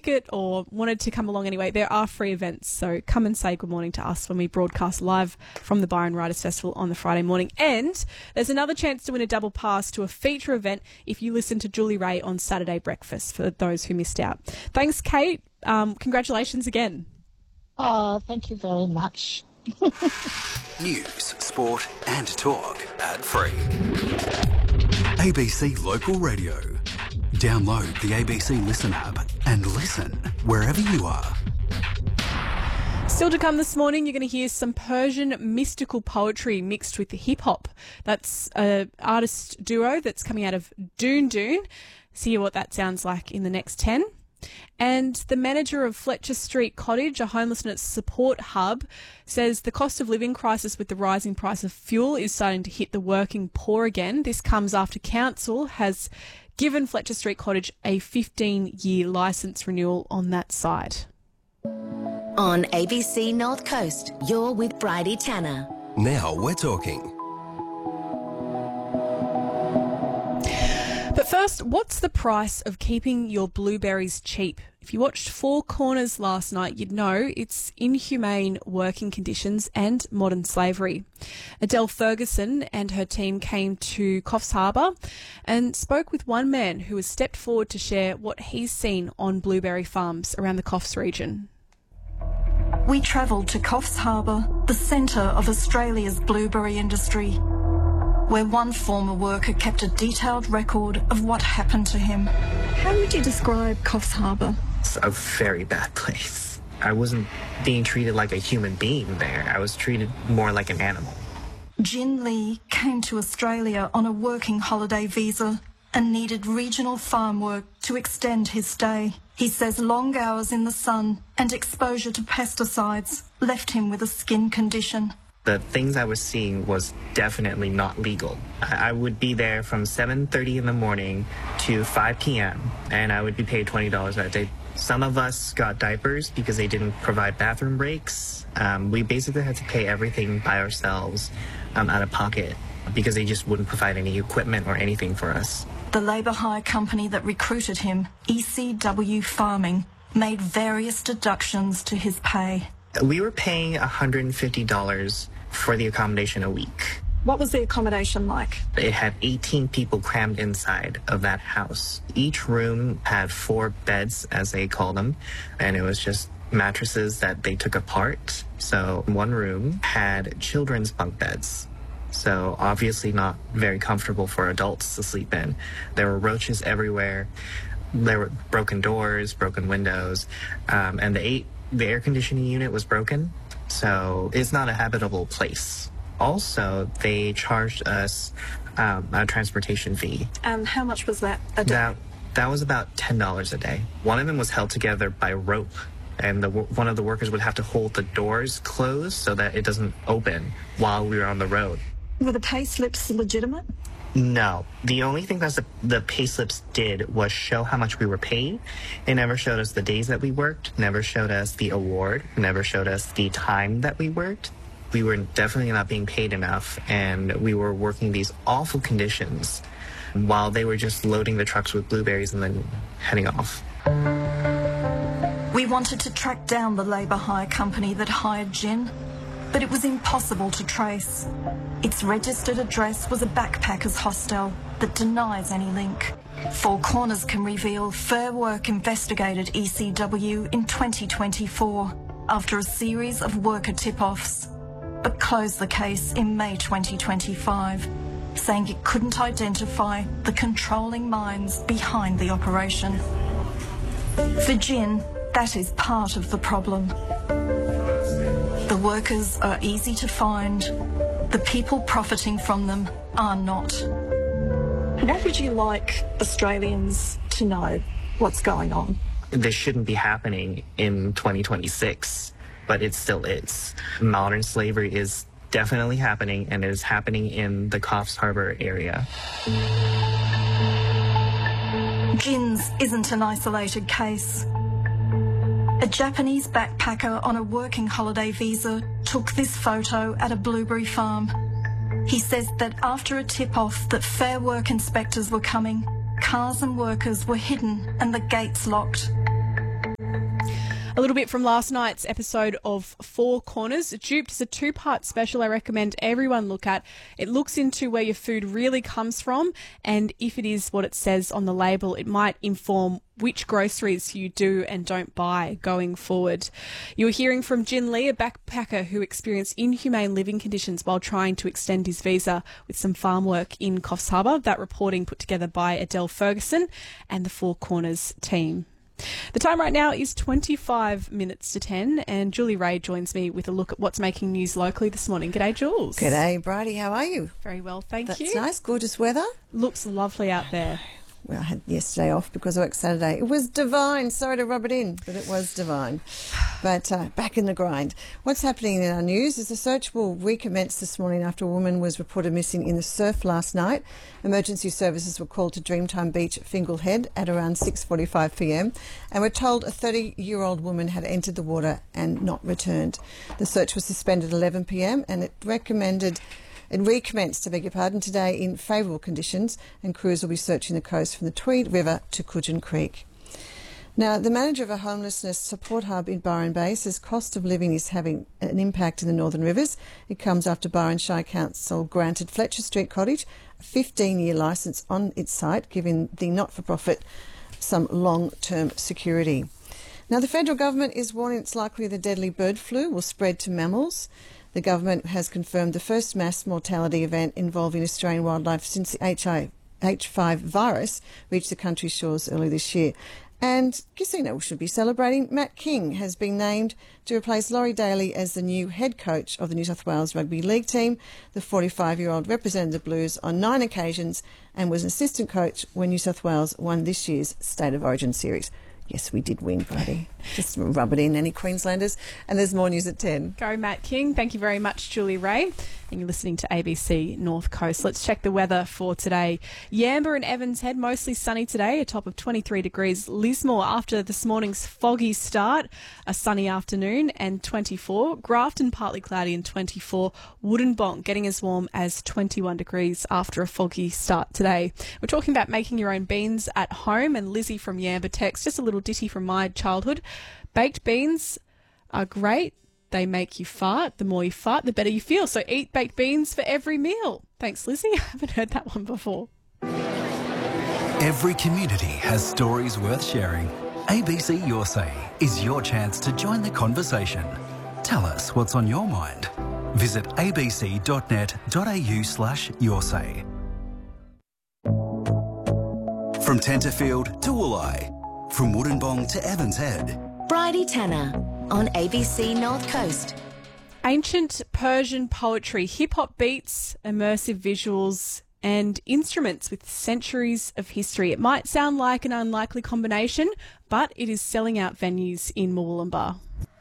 ticket or wanted to come along anyway, there are free events. So come and say good morning to us when we broadcast live from the Byron Writers Festival on the Friday morning. And there's another chance to win a double pass to a feature event if you listen to Julie Ray on Saturday Breakfast, for those who missed out. Thanks, Kate. Congratulations again. Oh, thank you very much. News, sport and talk ad-free. ABC Local Radio. Download the ABC Listen app and listen wherever you are. Still to come this morning, you're going to hear some Persian mystical poetry mixed with hip-hop. That's an artist duo that's coming out of Doon Doon. See what that sounds like in the next 10. And the manager of Fletcher Street Cottage, a homelessness support hub, says the cost of living crisis with the rising price of fuel is starting to hit the working poor again. This comes after council has given Fletcher Street Cottage a 15-year licence renewal on that site. On ABC North Coast, you're with Bridie Tanner. Now we're talking. But first, what's the price of keeping your blueberries cheap? If you watched Four Corners last night, you'd know it's inhumane working conditions and modern slavery. Adele Ferguson and her team came to Coffs Harbour and spoke with one man who has stepped forward to share what he's seen on blueberry farms around the Coffs region. We travelled to Coffs Harbour, the centre of Australia's blueberry industry, where one former worker kept a detailed record of what happened to him. How would you describe Coffs Harbour? It's a very bad place. I wasn't being treated like a human being there. I was treated more like an animal. Jin Lee came to Australia on a working holiday visa and needed regional farm work to extend his stay. He says long hours in the sun and exposure to pesticides left him with a skin condition. The things I was seeing was definitely not legal. I would be there from 7:30 in the morning to 5 p.m. and I would be paid $20 that day. Some of us got diapers because they didn't provide bathroom breaks. We basically had to pay everything by ourselves out of pocket because they just wouldn't provide any equipment or anything for us. The labour hire company that recruited him, ECW Farming, made various deductions to his pay. We were paying $150 for the accommodation a week. What was the accommodation like? It had 18 people crammed inside of that house. Each room had 4 beds, as they call them, and it was just mattresses that they took apart. So one room had children's bunk beds. So obviously not very comfortable for adults to sleep in. There were roaches everywhere. There were broken doors, broken windows, and the air conditioning unit was broken. So it's not a habitable place. Also, they charged us a transportation fee. And how much was that a day? That was about $10 a day. One of them was held together by rope, and one of the workers would have to hold the doors closed so that it doesn't open while we were on the road. Were the pay slips legitimate? No. The only thing that the pay slips did was show how much we were paid. It never showed us the days that we worked, never showed us the award, never showed us the time that we worked. We were definitely not being paid enough, and we were working these awful conditions while they were just loading the trucks with blueberries and then heading off. We wanted to track down the labour hire company that hired Jin, but it was impossible to trace. Its registered address was a backpackers hostel that denies any link. Four Corners can reveal Fair Work investigated ECW in 2024 after a series of worker tip-offs, but closed the case in May 2025, saying it couldn't identify the controlling minds behind the operation. For Jin, that is part of the problem. The workers are easy to find. The people profiting from them are not. What would you like Australians to know what's going on? This shouldn't be happening in 2026, but it still is. Modern slavery is definitely happening, and it is happening in the Coffs Harbour area. Jin's isn't an isolated case. A Japanese backpacker on a working holiday visa took this photo at a blueberry farm. He says that after a tip-off that Fair Work inspectors were coming, cars and workers were hidden and the gates locked. A little bit from last night's episode of Four Corners. Duped is a two-part special I recommend everyone look at. It looks into where your food really comes from, and if it is what it says on the label, it might inform which groceries you do and don't buy going forward. You were hearing from Jin Lee, a backpacker who experienced inhumane living conditions while trying to extend his visa with some farm work in Coffs Harbour. That reporting put together by Adele Ferguson and the Four Corners team. The time right now is 25 minutes to 10, and Julie Ray joins me with a look at what's making news locally this morning. G'day, Jules. G'day, Bridie. How are you? Very well, thank you. That's nice. Gorgeous weather. Looks lovely out there. Well, I had yesterday off because I worked Saturday. It was divine. Sorry to rub it in, but it was divine. But back in the grind. What's happening in our news is the search will recommence this morning after a woman was reported missing in the surf last night. Emergency services were called to Dreamtime Beach at Fingal Head at around 6:45 p.m. and were told a 30-year-old woman had entered the water and not returned. The search was suspended at 11 p.m. and it recommenced, today in favourable conditions, and crews will be searching the coast from the Tweed River to Coogin Creek. Now, the manager of a homelessness support hub in Byron Bay says cost of living is having an impact in the Northern Rivers. It comes after Byron Shire Council granted Fletcher Street Cottage a 15-year licence on its site, giving the not-for-profit some long-term security. Now, the federal government is warning it's likely the deadly bird flu will spread to mammals. The government has confirmed the first mass mortality event involving Australian wildlife since the H5 virus reached the country's shores early this year. And Casino should be celebrating. Matt King has been named to replace Laurie Daly as the new head coach of the New South Wales Rugby League team. The 45-year-old represented the Blues on 9 occasions and was an assistant coach when New South Wales won this year's State of Origin series. Yes, we did win, Brady. Just rub it in, any Queenslanders. And there's more news at 10. Go, Matt King. Thank you very much, Julie Ray. And you're listening to ABC North Coast. Let's check the weather for today. Yamba and Evans Head, mostly sunny today, a top of 23 degrees. Lismore, after this morning's foggy start, a sunny afternoon and 24. Grafton, partly cloudy and 24. Wollongong, getting as warm as 21 degrees after a foggy start today. We're talking about making your own beans at home, and Lizzie from Yamba text, just a little ditty from my childhood. Baked beans are great. They make you fart. The more you fart, the better you feel. So eat baked beans for every meal. Thanks, Lizzie. I haven't heard that one before. Every community has stories worth sharing. ABC Your Say is your chance to join the conversation. Tell us what's on your mind. Visit abc.net.au/yoursay. From Tenterfield to Wooleye. From Wollongong to Evans Head. Bridie Tanner on ABC North Coast. Ancient Persian poetry, hip-hop beats, immersive visuals and instruments with centuries of history. It might sound like an unlikely combination, but it is selling out venues in Murwillumbah.